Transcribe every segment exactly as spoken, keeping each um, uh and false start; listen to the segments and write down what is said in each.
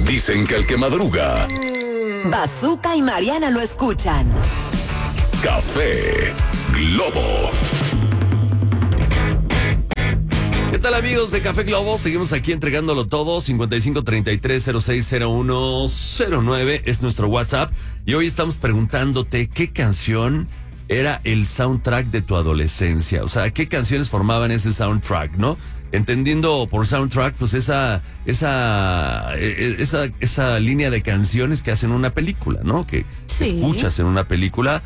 Dicen que el que madruga. Bazooka y Mariana lo escuchan. Café Globo. ¿Qué tal, amigos de Café Globo? Seguimos aquí entregándolo todo. cincuenta y cinco treinta y tres cero seis cero uno cero nueve es nuestro WhatsApp. Y hoy estamos preguntándote qué canción era el soundtrack de tu adolescencia. O sea, qué canciones formaban ese soundtrack, ¿no? Entendiendo por soundtrack, pues esa, esa, esa, esa línea de canciones que hacen una película, ¿no? Que Sí. escuchas en una película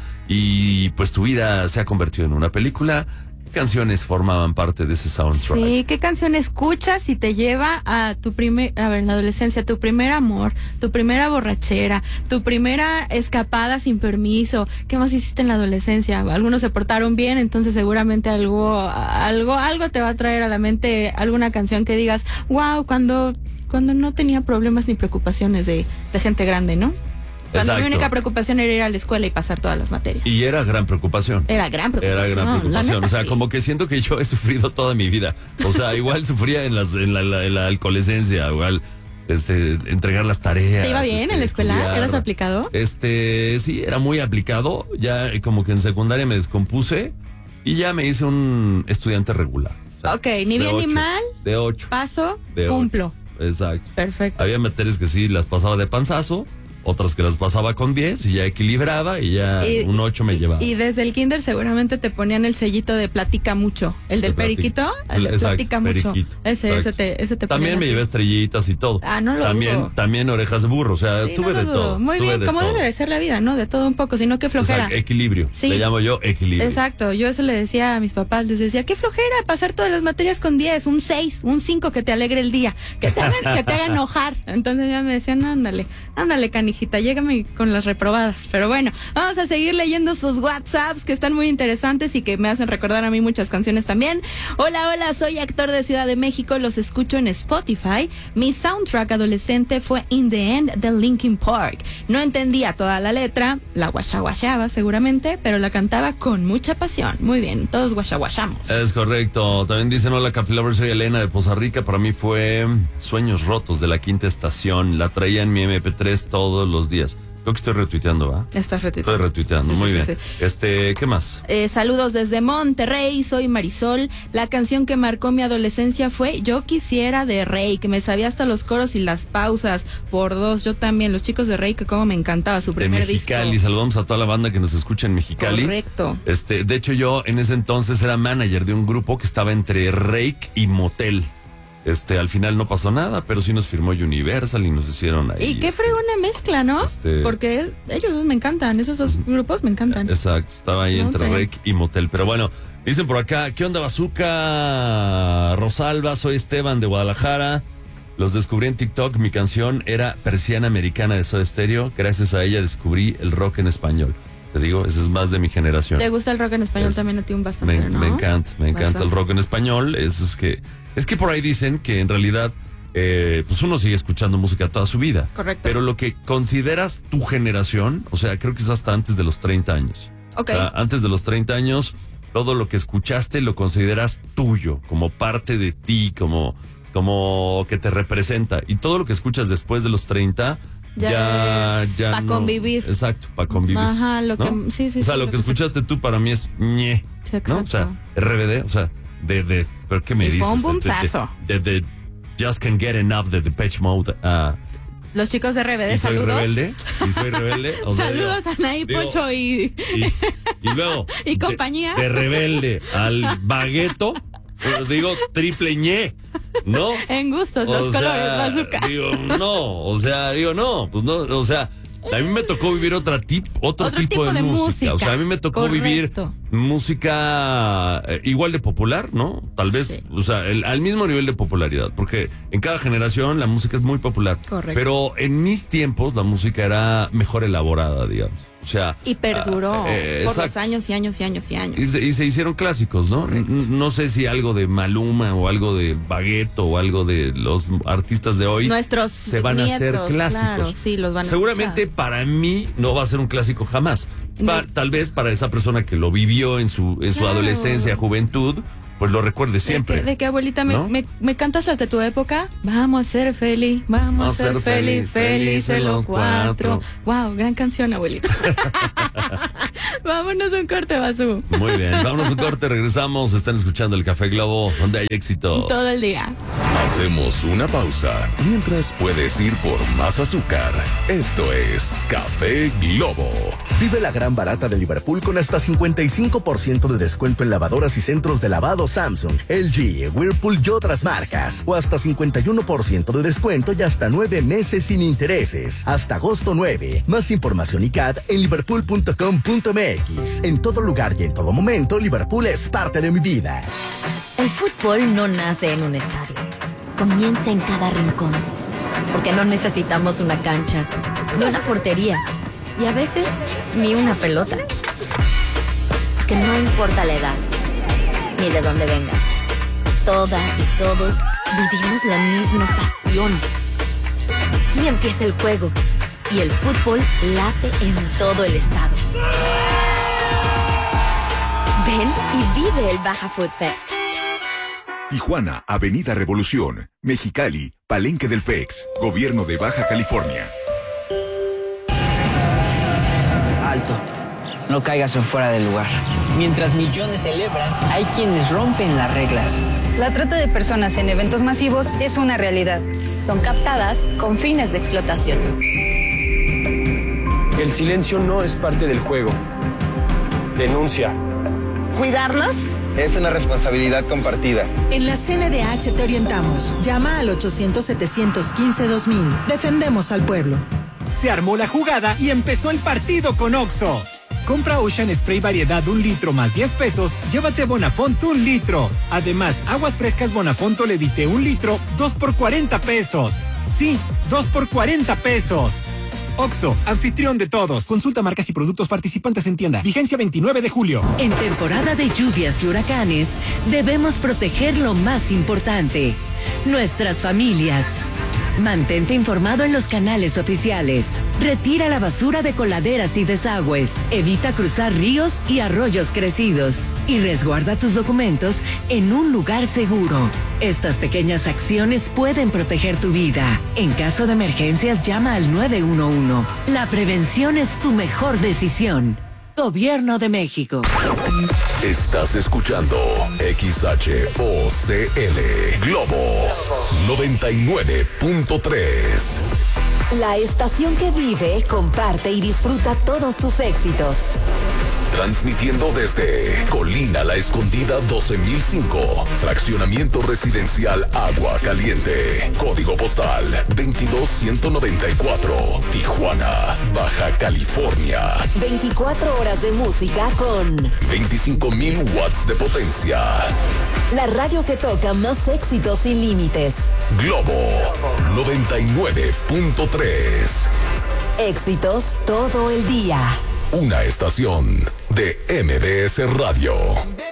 y pues tu vida se ha convertido en una película. ¿Qué canciones formaban parte de ese soundtrack? Sí, ¿qué canción escuchas y te lleva a tu primer, a ver, en la adolescencia, tu primer amor, tu primera borrachera, tu primera escapada sin permiso? ¿Qué más hiciste en la adolescencia? Algunos se portaron bien, entonces seguramente algo, algo, algo te va a traer a la mente alguna canción que digas, wow, cuando, cuando no tenía problemas ni preocupaciones de, de gente grande, ¿no? Cuando Exacto. mi única preocupación era ir a la escuela y pasar todas las materias. Y era gran preocupación. Era gran preocupación. Era gran preocupación. neta, O sea, sí. como que siento que yo he sufrido toda mi vida. O sea, igual sufría en, las, en, la, la, en la adolescencia, igual este, entregar las tareas. ¿Te iba bien este, en la escuela? estudiar. ¿Eras aplicado? Este, sí, era muy aplicado. Ya eh, como que en secundaria me descompuse y ya me hice un estudiante regular. O sea, Ok, ni de bien ni ocho, mal. De ocho. Paso, de cumplo. ocho. Exacto. Perfecto. Había materias que sí las pasaba de panzazo, otras que las pasaba con diez y ya equilibraba y ya Y- un ocho me y- llevaba. Y desde el kinder seguramente te ponían el sellito de platica mucho. El del De plati- periquito, el de Exacto, platica mucho. periquito, Ese, ese exacto. te, ese te También ponían me aquí. llevé estrellitas y todo. Ah, no lo también, dudo. También orejas de burro, o sea, Sí, tuve no de lo dudo. todo. Muy tuve bien, de como todo. debe de ser la vida, ¿no? De todo un poco, sino que flojera. Exacto, equilibrio. Sí. Le llamo yo equilibrio. Exacto, yo eso le decía a mis papás, les decía, qué flojera pasar todas las materias con diez, un seis, un cinco que te alegre el día, que te haga, que te haga enojar. Entonces ya me decían, ándale, ándale canijita, llégame con las reprobadas. Pero bueno, vamos a seguir leyendo sus WhatsApps que están muy interesantes y que me hacen recordar a mí muchas canciones también. Hola, hola, soy actor de Ciudad de México, los escucho en Spotify. Mi soundtrack adolescente fue In the End de Linkin Park. No entendía toda la letra, la guachaguachaba seguramente, pero la cantaba con mucha pasión. Muy bien, todos guachaguachamos. Es correcto. También dicen, hola, Café Lover, soy Elena de Poza Rica. Para mí fue Sueños Rotos de la Quinta Estación. La traía en mi eme pe tres todos los días. Creo que estoy retuiteando, ¿va? Estás retuiteando. Estoy retuiteando, Sí, muy sí, bien. sí, sí. Este, ¿qué más? Eh, saludos desde Monterrey, soy Marisol. La canción que marcó mi adolescencia fue Yo Quisiera de Rey, que me sabía hasta los coros y las pausas por dos. Yo también, los chicos de Rey, que como me encantaba su De primer Mexicali. disco. Saludamos a toda la banda que nos escucha en Mexicali. Correcto. Este, de hecho, yo en ese entonces era manager de un grupo que estaba entre Rake y Motel. Este, al final no pasó nada, pero sí nos firmó Universal y nos hicieron ahí. Y qué este, fregona mezcla, ¿no? este- Porque ellos dos me encantan, esos dos grupos me encantan. Exacto, estaba ahí No, entre está bien. Rake y Motel. Pero bueno, dicen por acá, ¿qué onda, Bazooka? Rosalba, soy Esteban de Guadalajara. Los descubrí en TikTok. Mi canción era Persiana Americana de Soda Stereo. Gracias a ella descubrí el rock en español. Te digo, eso es más de mi generación. ¿Te gusta el rock en español Es- también a ti un bastante, Me, no? me encanta, me encanta el Bastante. rock en español. Es, es que es que por ahí dicen que en realidad eh, pues uno sigue escuchando música toda su vida. Correcto. Pero lo que consideras tu generación, o sea, creo que es hasta antes de los treinta años. Ok. O sea, antes de los treinta años, todo lo que escuchaste lo consideras tuyo, como parte de ti, como, como que te representa. Y todo lo que escuchas después de los treinta, Ya ya, es ya pa' no- convivir. Exacto, para convivir. Ajá, lo ¿no? que- sí, sí, O sea, sí, lo lo que que se- escuchaste tú para mí es ñe. Sí, ¿No? O sea, exacto. erre be de, o sea, de, de, ¿pero qué me Y dices? fue un De- boomzazo. De, de, de Just Can't Get Enough de Depeche Mode. Ah, Los chicos de R B D, y soy saludos. rebelde, y soy rebelde. O sea, Saludos digo, a Anaí, digo, Pocho y... y, y luego. Y de- compañía. De, rebelde al bagueto, pues digo triple ñe, ¿no? En gustos, O los sea, colores, bazooka. Digo, no, o sea, digo, no, pues no, o sea, a mí me tocó vivir otra tip, otro, Otro tipo, tipo de, de música. música. O sea, a mí me tocó Correcto. vivir música eh, igual de popular, ¿no? Tal vez, Sí. o sea, el- al mismo nivel de popularidad, porque en cada generación la música es muy popular. Correcto. Pero en mis tiempos la música era mejor elaborada, digamos. O sea, Y perduró ah, eh, por los exacto. años y años y años y años. Y se, y se hicieron clásicos, ¿no? N- No sé si algo de Maluma o algo de Bagueto o algo de los artistas de hoy Nuestros se van a hacer nietos, clásicos. claro, sí, los van a Seguramente escuchar. para mí no va a ser un clásico jamás. No. Pa- tal vez para esa persona que lo vivió en su en su Claro. adolescencia, juventud, pues lo recuerde siempre. De que, de que abuelita, me, ¿no? me, me cantas las de tu época. Vamos a ser feliz, vamos a ser feliz, felices los cuatro. Wow, gran canción, abuelita. Vámonos a un corte, Basú. Muy bien, vámonos a un corte, regresamos. Están escuchando el Café Globo, donde hay éxito. Todo el día. Hacemos una pausa mientras puedes ir por más azúcar. Esto es Café Globo. Vive la gran barata de Liverpool con hasta cincuenta y cinco por ciento de descuento en lavadoras y centros de lavado Samsung, L G, Whirlpool y otras marcas. O hasta cincuenta y uno por ciento de descuento y hasta nueve meses sin intereses. Hasta agosto nueve. Más información y C A D en liverpool punto com punto m x. En todo lugar y en todo momento, Liverpool es parte de mi vida. El fútbol no nace en un estadio. Comienza en cada rincón. Porque no necesitamos una cancha, ni una portería, y a veces ni una pelota. Que no importa la edad, ni de dónde vengas. Todas y todos vivimos la misma pasión. Aquí empieza el juego, y el fútbol late en todo el estado. Ven y vive el Baja Food Fest. Tijuana, Avenida Revolución, Mexicali, Palenque del F E X, Gobierno de Baja California. Alto, no caigas en fuera del lugar. Mientras millones celebran, hay quienes rompen las reglas. La trata de personas en eventos masivos es una realidad. Son captadas con fines de explotación. El silencio no es parte del juego. Denuncia. ¿Cuidarnos? Es una responsabilidad compartida. En la C N D H te orientamos. Llama al ochocientos, setecientos quince, dos mil. Defendemos al pueblo. Se armó la jugada y empezó el partido con Oxxo. Compra Ocean Spray variedad un litro más diez pesos, llévate Bonafont un litro. Además, aguas frescas Bonafont Levite un litro, dos por cuarenta pesos. Sí, dos por cuarenta pesos. Oxxo, anfitrión de todos. Consulta marcas y productos participantes en tienda. Vigencia veintinueve de julio. En temporada de lluvias y huracanes, debemos proteger lo más importante: nuestras familias. Mantente informado en los canales oficiales. Retira la basura de coladeras y desagües. Evita cruzar ríos y arroyos crecidos. Y resguarda tus documentos en un lugar seguro. Estas pequeñas acciones pueden proteger tu vida. En caso de emergencias, llama al nueve uno uno. La prevención es tu mejor decisión. Gobierno de México. Estás escuchando X H O C L Globo noventa y nueve punto tres. La estación que vive, comparte y disfruta todos tus éxitos. Transmitiendo desde Colina La Escondida doce mil cinco, fraccionamiento residencial Agua Caliente, código postal veintidós ciento noventa y cuatro, Tijuana, Baja California. veinticuatro horas de música con veinticinco mil watts de potencia. La radio que toca más éxitos sin límites. Globo noventa y nueve punto tres. Éxitos todo el día. Una estación de M D S Radio.